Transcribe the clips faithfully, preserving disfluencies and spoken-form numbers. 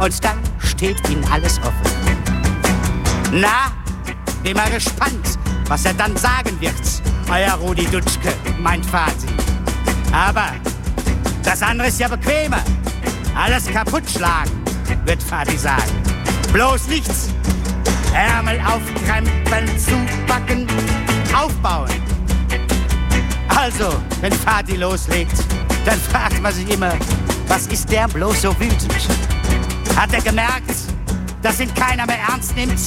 Und dann steht Ihnen alles offen. Na, bin mal gespannt, was er dann sagen wird, euer Rudi Dutschke, mein Vati. Aber das andere ist ja bequemer. Alles kaputtschlagen, wird Vati sagen. Bloß nichts. Ärmel aufkrempeln, zupacken, aufbauen. Also, wenn Vati loslegt, dann fragt man sich immer, was ist der bloß so wütend? Hat er gemerkt, dass ihn keiner mehr ernst nimmt?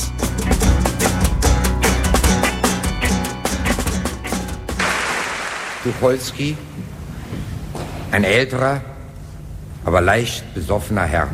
Tucholsky, ein älterer, aber leicht besoffener Herr.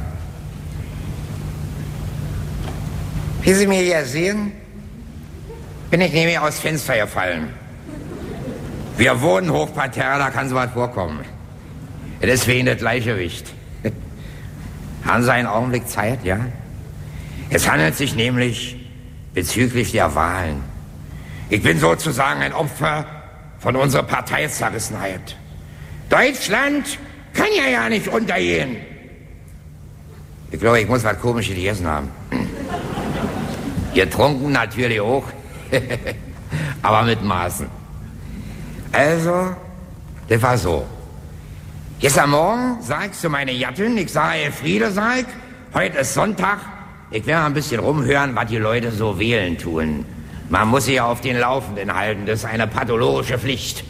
Wie Sie mir hier sehen, bin ich nämlich aus Fenster gefallen. Wir wohnen Hochparterre, da kann sowas vorkommen. Deswegen das Gleichgewicht. Haben Sie einen Augenblick Zeit, ja? Es handelt sich nämlich bezüglich der Wahlen. Ich bin sozusagen ein Opfer von unserer Parteizerrissenheit. Deutschland kann ja ja nicht untergehen. Ich glaube, ich muss was Komisches gegessen haben. Getrunken natürlich auch, aber mit Maßen. Also, das war so. Gestern Morgen sag ich zu meiner Gattin, ich sage, Friede, sag ich, heute ist Sonntag, ich werde mal ein bisschen rumhören, was die Leute so wählen tun. Man muss sich ja auf den Laufenden halten, das ist eine pathologische Pflicht.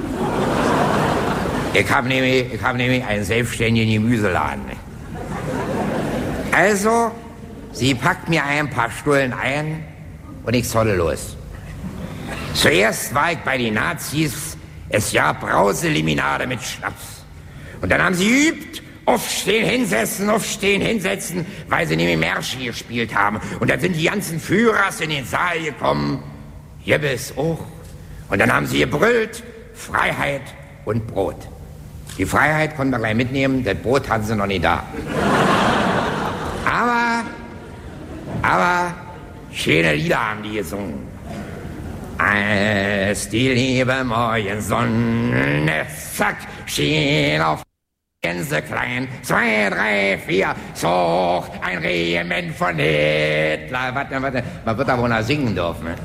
Ich habe nämlich, ich hab nämlich einen selbstständigen Gemüseladen. Also, sie packt mir ein paar Stullen ein und ich zolle los. Zuerst war ich bei den Nazis, es gab Brauseliminade mit Schnaps. Und dann haben sie geübt, aufstehen, hinsetzen, aufstehen, hinsetzen, weil sie nämlich Märsche gespielt haben. Und dann sind die ganzen Führers in den Saal gekommen, Jebbes auch. Und dann haben sie gebrüllt, Freiheit und Brot. Die Freiheit konnten wir gleich mitnehmen, das Brot hatten sie noch nicht da. Aber, aber, schöne Lieder haben die gesungen. Als die liebe Morgensonne, zack, schien auf Gänse klein, zwei, drei, vier, so ein Regiment von Hitler. Warte, warte, man wird da wohl noch singen dürfen. Ne?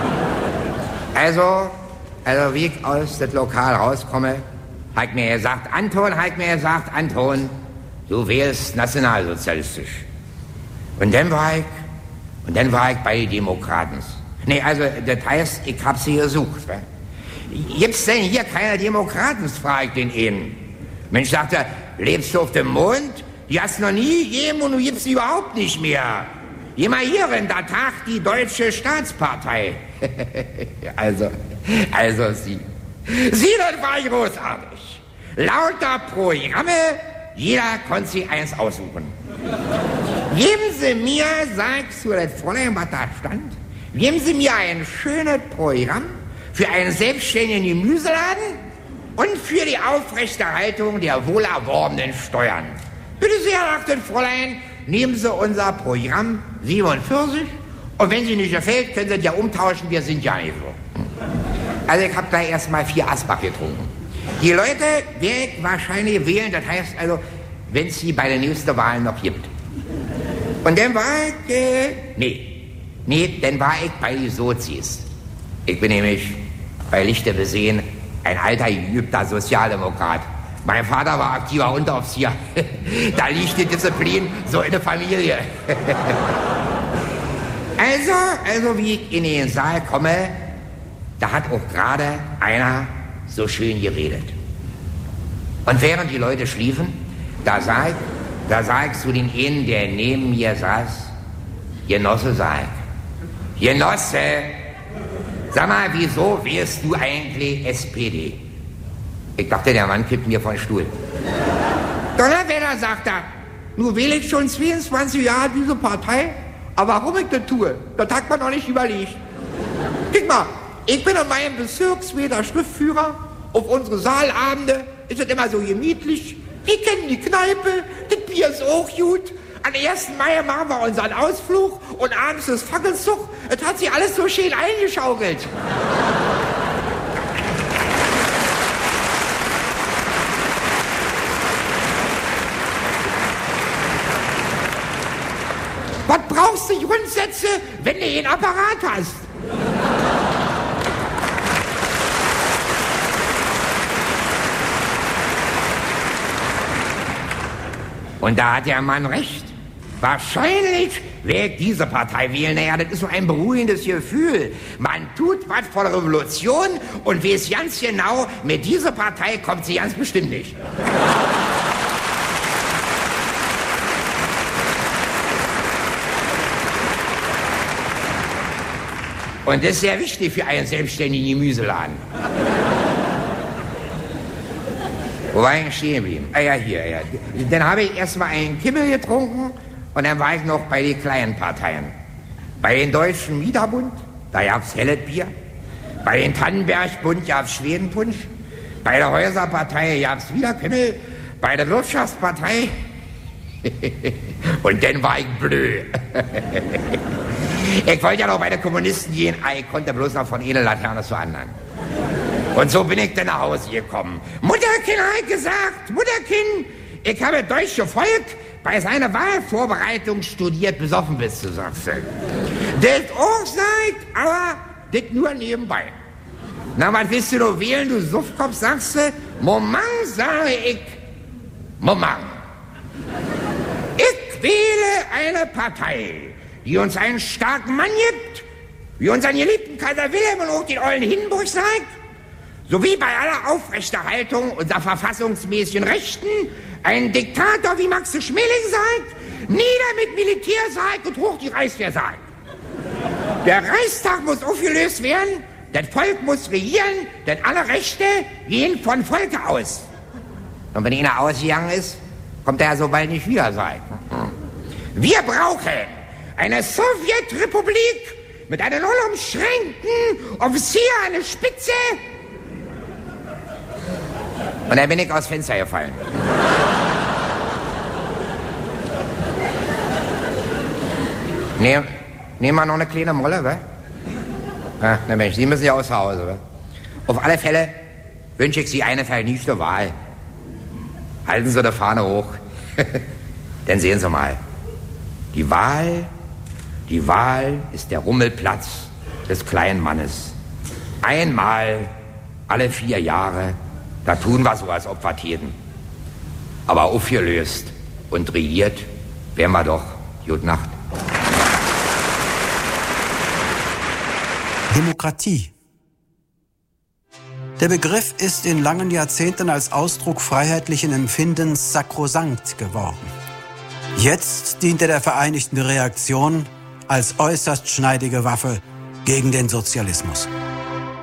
Also, also wie ich aus dem Lokal rauskomme, hat mir gesagt, Anton, hat mir gesagt, Anton, du wählst nationalsozialistisch. Und dann war ich, und dann war ich bei den Demokraten. Nee, also, das heißt, ich hab sie gesucht. Ne? Gibt's denn hier keine Demokraten, frag ich den einen. Mensch, sagt er, lebst du auf dem Mond? Die hast noch nie gegeben und du gibst sie überhaupt nicht mehr. Geh mal hierin, da tagt die Deutsche Staatspartei. also, also sie. Sie, das war großartig. Lauter Programme, jeder konnte sich eins aussuchen. Geben Sie mir, sagst du das Fräulein, was da stand, geben Sie mir ein schönes Programm für einen selbstständigen Gemüseladen und für die Aufrechterhaltung der wohl erworbenen Steuern. Bitte sehr, sagte das Fräulein, nehmen Sie unser Programm siebenundvierzig und wenn Sie nicht gefällt, können Sie es ja umtauschen, wir sind ja nicht so. Also ich habe gleich erstmal vier Asbach getrunken. Die Leute werden wahrscheinlich wählen, das heißt also, wenn es sie bei der nächsten Wahl noch gibt. Und dann war ich, äh, nee, nee, dann war ich bei den Sozis. Ich bin nämlich bei Lichte besehen ein alter, geübter Sozialdemokrat. Mein Vater war aktiver Unteroffizier. Da liegt die Disziplin so in der Familie. also, also wie ich in den Saal komme, da hat auch gerade einer so schön geredet. Und während die Leute schliefen, da sag ich, da sag ich zu den einen, der neben mir saß, Genosse, sag ich, Genosse, sag mal, wieso wählst du eigentlich S P D? Ich dachte, der Mann kippt mir von Stuhl. Donnerwetter, sagt er, nur wähle ich schon zweiundzwanzig Jahre diese Partei, aber warum ich das tue, das hat man noch nicht überlegt. Guck mal, ich bin in meinem Bezirksweser Schriftführer, auf unsere Saalabende ist es immer so gemütlich, wir kennen die Kneipe, das Bier ist auch gut. Am ersten Mai machen wir unseren Ausflug und abends ist Fackelzug. Es hat sich alles so schön eingeschaukelt. Was brauchst du Grundsätze, wenn du einen Apparat hast? Und da hat der Mann recht. Wahrscheinlich werde ich diese Partei wählen. Naja, das ist so ein beruhigendes Gefühl. Man tut was vor der Revolution und weiß ganz genau, mit dieser Partei kommt sie ganz bestimmt nicht. Und das ist sehr wichtig für einen selbstständigen Gemüseladen. Wo war ich stehen geblieben? Ah ja, hier, ja. Dann habe ich erstmal einen Kimmel getrunken und dann war ich noch bei den kleinen Parteien. Bei den Deutschen Mieterbund, da gab's helles Bier. Bei den Tannenberg-Bund gab's Schwedenpunsch. Bei der Häuserpartei gab's wieder Kimmel. Bei der Wirtschaftspartei... und dann war ich blöd. Ich wollte ja noch bei den Kommunisten gehen, ich konnte bloß noch von einer Laterne zur anderen. Und so bin ich dann nach Hause gekommen. Mutterkind hat gesagt, Mutterkind, ich habe deutsche Volk bei seiner Wahlvorbereitung studiert, besoffen bist du, sagst du. Das auch seid, aber das nur nebenbei. Na, was willst du noch wählen, du Suffkopf, sagst du? Moment, sage ich, Moment. Ich wähle eine Partei, die uns einen starken Mann gibt, wie unseren geliebten Kaiser Wilhelm und auch den ollen Hindenburg sagt, sowie bei aller Aufrechterhaltung unserer verfassungsmäßigen Rechten einen Diktator wie Max Schmeling sagt, nieder mit Militär sagt und hoch die Reichswehr sagt. Der Reichstag muss aufgelöst werden, das Volk muss regieren, denn alle Rechte gehen von Volke aus. Und wenn einer ausgegangen ist, kommt er so bald nicht wieder sein. Wir brauchen eine Sowjetrepublik mit einem unumschränkten Offizier an der Spitze. Und dann bin ich aus Fenster gefallen. Nehmen nehm wir noch eine kleine Molle, wa? Ah, na Mensch, Sie müssen ja aus Hause, wa? Auf alle Fälle wünsche ich Sie eine vernichte Wahl. Halten Sie die Fahne hoch. Dann sehen Sie mal. Die Wahl, die Wahl ist der Rummelplatz des kleinen Mannes. Einmal alle vier Jahre, da tun wir so, als ob wir täten. Aber aufgelöst und regiert wären wir doch. Gute Nacht. Demokratie. Der Begriff ist in langen Jahrzehnten als Ausdruck freiheitlichen Empfindens sakrosankt geworden. Jetzt dient er der vereinigten Reaktion als äußerst schneidige Waffe gegen den Sozialismus.